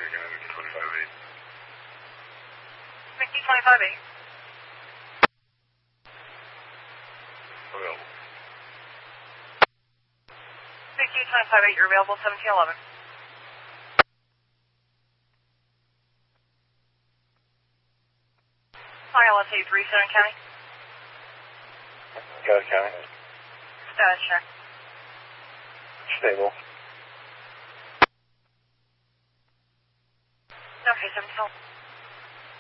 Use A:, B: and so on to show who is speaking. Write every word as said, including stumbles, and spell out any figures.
A: Mickey twenty-five eight.
B: Available.
A: Mickey twenty-five eight, you're available seventeen eleven. I L S eight three, Center County.
B: Got it, County.
A: Status check.
B: Stable.
A: Okay, seventeen eleven.